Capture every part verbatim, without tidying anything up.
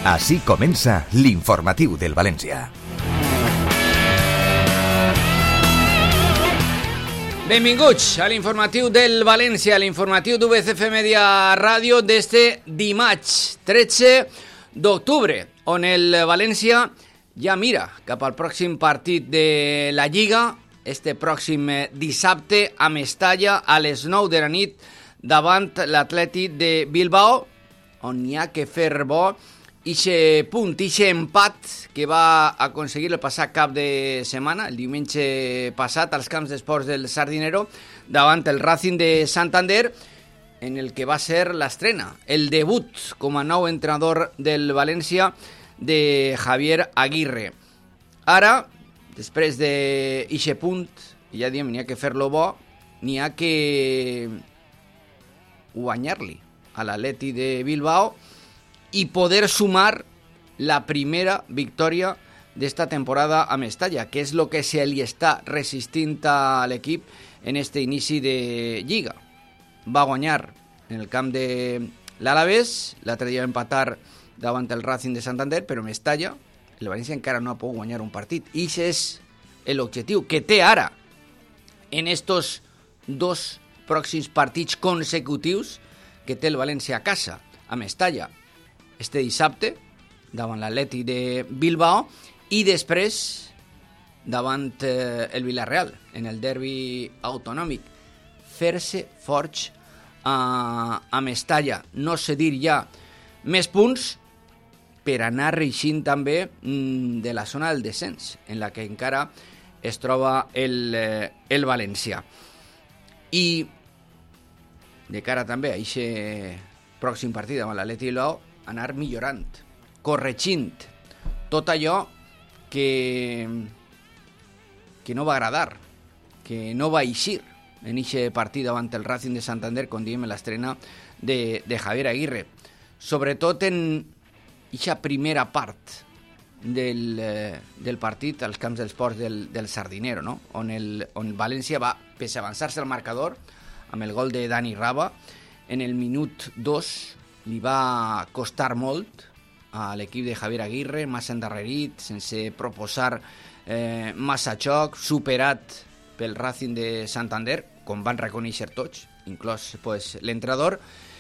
Així comença l'informatiu del València. Benvinguts a l'informatiu del València, l'informatiu d'U B C F Media Ràdio d'este dimarts tretze d'octubre, on el València ja mira cap al pròxim partit de la Lliga, este pròxim dissabte a Mestalla a les nou de la nit davant l'Atlètic de Bilbao, on hi ha que fer bo ixe punt, ixe empat que va aconseguir el passat cap de setmana, el diumenge passat, als camps d'esports del Sardinero, davant el Racing de Santander, en el que va ser l'estrena, el debut com a nou entrenador del València de Javier Aguirre. Ara, després d'ixe punt, ja diem, n'hi ha que fer-lo bo, n'hi ha que guanyar-li a l'Atlètic de Bilbao i poder sumar la primera victòria d'esta temporada a Mestalla, que és el que se li està resistint a l'equip en este inici de Lliga. Va guanyar en el camp de l'Alavés, l'altre dia va empatar davant el Racing de Santander, però Mestalla, el València encara no ha pogut guanyar un partit. I aquest és l'objectiu que té ara en estos dos pròxims partits consecutius que té el València a casa, a Mestalla, este dissabte, davant l'Atlètic de Bilbao, i després davant eh, el Villarreal, en el derbi autonòmic. Fer-se forts a, a Mestalla, no sé dir ja més punts, per anar reixint també mm, de la zona del descens, en la que encara es troba el, eh, el València. I de cara també a aquest pròxim partit davant l'Atlètic de Bilbao, anar millorant, corregint tot allò que, que no va agradar, que no va eixir en aquest partit davant el Racing de Santander, com diem en l'estrena de, de Javier Aguirre. Sobretot en aquesta primera part del, eh, del partit als camps dels ports del, del Sardinero, no? on, el, on València va, pese a avançar-se al marcador, amb el gol de Dani Raba, en el minut dos li va costar molt a l'equip de Javier Aguirre, massa endarrerit, sense proposar eh, massa xoc, superat pel Racing de Santander, com van reconèixer tots, inclòs pues, l'entrenador,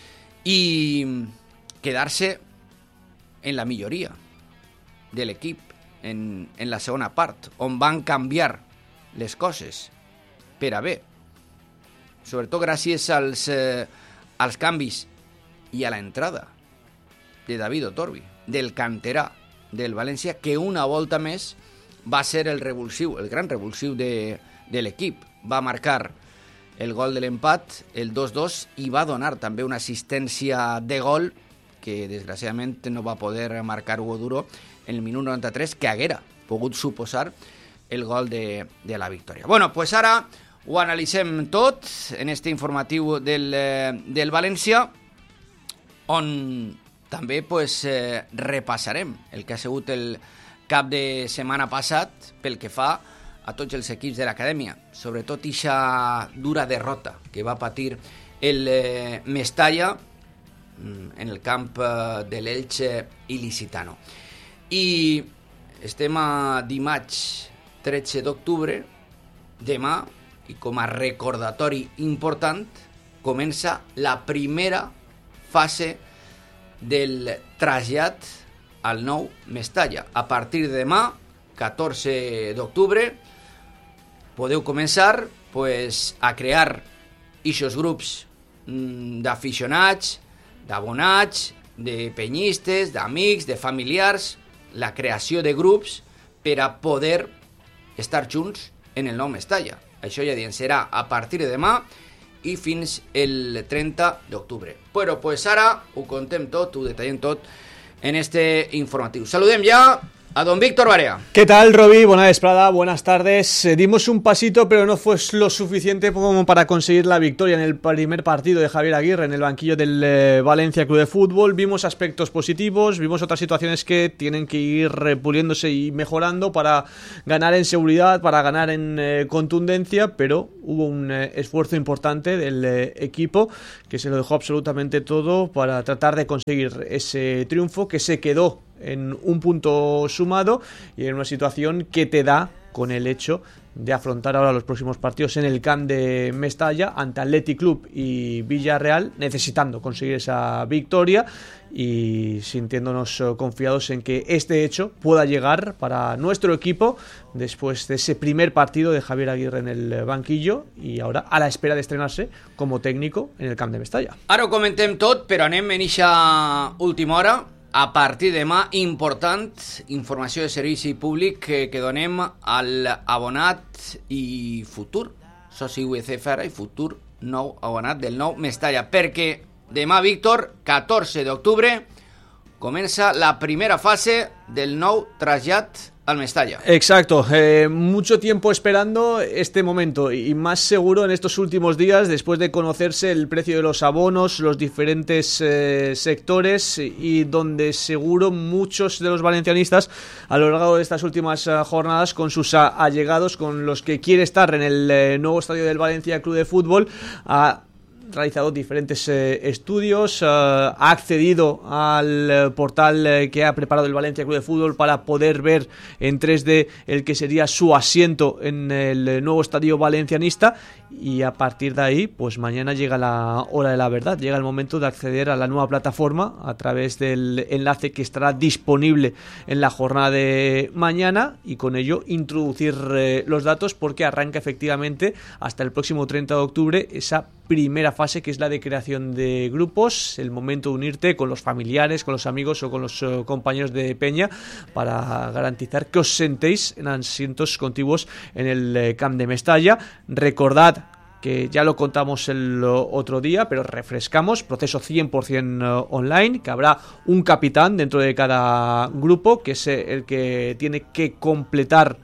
i quedar-se en la milloria de l'equip en, en la segona part, on van canviar les coses per a bé, sobretot gràcies als, eh, als canvis i a l'entrada de David Otorbi, del canterà del València, que una volta més va ser el revulsiu, el gran revulsiu de, de l'equip. Va marcar el gol de l'empat, el dos dos, i va donar també una assistència de gol que desgraciadament no va poder marcar Hugo Duro en el minut noranta-tres, que haguera pogut suposar el gol de, de la victòria. Bueno, pues ara ho analitzem tot en este informatiu del, del València, on també pues, eh, repassarem el que ha sigut el cap de setmana passat pel que fa a tots els equips de l'acadèmia, sobretot aquesta dura derrota que va patir el eh, Mestalla en el camp eh, de l'Elche il·licitano. I estem a dimarts tretze d'octubre, demà, i com a recordatori important, comença la primera fase del trasllat al nou Mestalla. A partir de demà, catorze d'octubre, podeu començar pues, a crear ixos grups mmm, d'aficionats, d'abonats, de penyistes, d'amics, de familiars, la creació de grups per a poder estar junts en el nou Mestalla. Això ja diem, serà a partir de demà i fins el trenta d'octubre. Però pues ara ho contem tot, ho detallem tot en este informatiu. Saludem ja a don Víctor Barea. ¿Qué tal, Roby? Buena vesprada, buenas tardes. Eh, dimos un pasito, pero no fue lo suficiente como para conseguir la victoria en el primer partido de Javier Aguirre en el banquillo del eh, Valencia Club de Fútbol. Vimos aspectos positivos, vimos otras situaciones que tienen que ir puliéndose y mejorando para ganar en seguridad, para ganar en eh, contundencia, pero hubo un eh, esfuerzo importante del eh, equipo que se lo dejó absolutamente todo para tratar de conseguir ese triunfo que se quedó en un punto sumado y en una situación que te da con el hecho de afrontar ahora los próximos partidos en el Camp de Mestalla ante Athletic Club y Villarreal, necesitando conseguir esa victoria y sintiéndonos confiados en que este hecho pueda llegar para nuestro equipo después de ese primer partido de Javier Aguirre en el banquillo y ahora a la espera de estrenarse como técnico en el Camp de Mestalla. Ara ho comentem tot, però anem en eixa última hora. A partir de demà, important, informació de servici públic que, que donem al abonat i futur soci U E C F ara i futur nou abonat del nou Mestalla, perquè demà, Víctor, catorze d'octubre, comença la primera fase del nou trasllat al Mestalla. Exacto, eh, mucho tiempo esperando este momento y más seguro en estos últimos días después de conocerse el precio de los abonos, los diferentes eh, sectores y donde seguro muchos de los valencianistas a lo largo de estas últimas uh, jornadas con sus uh, allegados, con los que quiere estar en el eh, nuevo estadio del Valencia Club de Fútbol, a realizado diferentes eh, estudios, eh, ha accedido al eh, portal eh, que ha preparado el Valencia Club de Fútbol para poder ver en tres D el que sería su asiento en el nuevo estadio valencianista y a partir de ahí, pues mañana llega la hora de la verdad, llega el momento de acceder a la nueva plataforma a través del enlace que estará disponible en la jornada de mañana y con ello introducir eh, los datos porque arranca efectivamente hasta el próximo treinta de octubre esa primera fase que es la de creación de grupos, el momento de unirte con los familiares, con los amigos o con los uh, compañeros de peña para garantizar que os sentéis en asientos contiguos en el eh, Camp de Mestalla. Recordad que ya lo contamos el otro día, pero refrescamos, proceso cien por ciento online, que habrá un capitán dentro de cada grupo, que es el que tiene que completar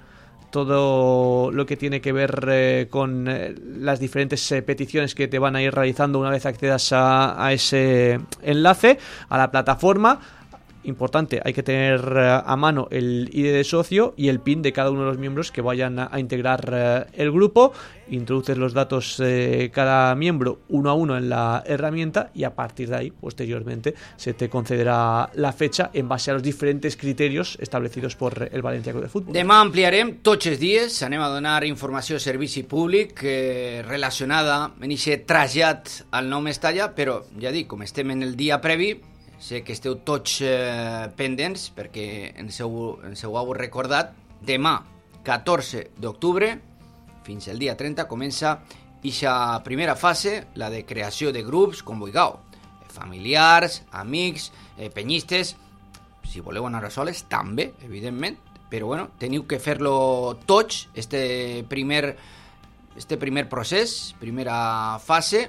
todo lo que tiene que ver eh, con eh, las diferentes eh, peticiones que te van a ir realizando una vez accedas a, a ese enlace, a la plataforma. Importante, hay que tener uh, a mano el I D de socio y el PIN de cada uno de los miembros que vayan a, a integrar uh, el grupo. Introduces los datos de cada miembro uno a uno en la herramienta y a partir de ahí, posteriormente, se te concederá la fecha en base a los diferentes criterios establecidos por el Valencia Club de Fútbol. Demà ampliarem tots els dies, anem a donar informació de servici públic eh, relacionada amb aquest trasllat al nou Mestalla, però ja dic, com estem en el dia previ, sé que esteu tots eh, pendents perquè ens heu, ens heu recordat. Demà, catorze d'octubre, fins al dia trenta, comença aquesta primera fase, la de creació de grups, com vulgueu, familiars, amics, eh, penyistes. Si voleu anar a soles, també, evidentment, però bueno, teniu que fer-lo tots, este primer, este primer procés, primera fase.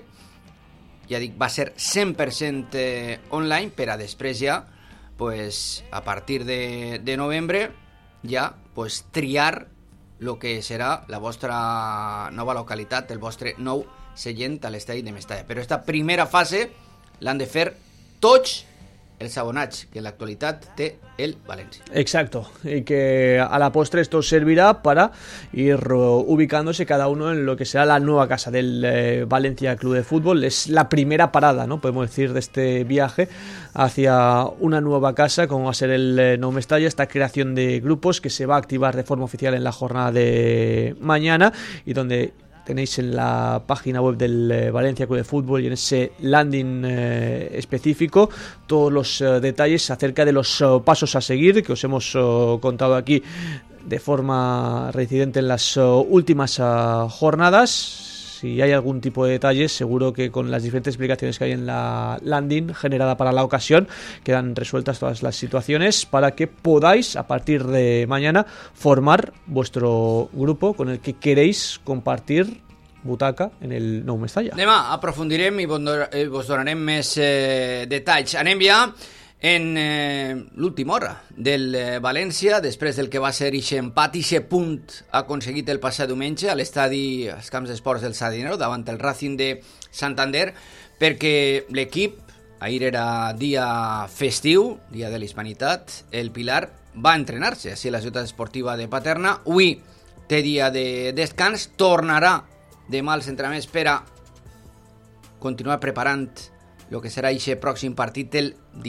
Ja dic, va ser cent per cent eh, online, per a després ja, pues, a partir de, de novembre, ja pues, triar el que serà la vostra nova localitat, el vostre nou seient a l'estadi de Mestalla. Però esta primera fase l'han de fer tots els abonats que en la actualidad té el Valencia. Exacto, y que a la postre esto servirá para ir ubicándose cada uno en lo que será la nueva casa del eh, Valencia Club de Fútbol. Es la primera parada, ¿no? Podemos decir, de este viaje hacia una nueva casa, como va a ser el eh, Nou Mestalla, esta creación de grupos que se va a activar de forma oficial en la jornada de mañana y donde tenéis en la página web del eh, Valencia Club de Fútbol y en ese landing eh, específico todos los eh, detalles acerca de los uh, pasos a seguir que os hemos uh, contado aquí de forma reincidente en las uh, últimas uh, jornadas. Si hay algún tipo de detalles, seguro que con las diferentes explicaciones que hay en la landing generada para la ocasión, quedan resueltas todas las situaciones para que podáis, a partir de mañana, formar vuestro grupo con el que queréis compartir butaca en el Nou Mestalla. Demà aprofundirem i vos donarem més eh, detalls. Anem ja en eh, l'última hora del eh, València, després del que va ser ixe empat, ixe punt aconseguit el passat diumenge a l'estadi, als camps d'esports del Sardinero, davant el Racing de Santander, perquè l'equip, ahir era dia festiu, dia de l'Hispanitat, el Pilar va entrenar-se així a la ciutat esportiva de Paterna. Avui té dia de descans, tornarà demà als entrenaments per a continuar preparant el que serà aquest pròxim partit el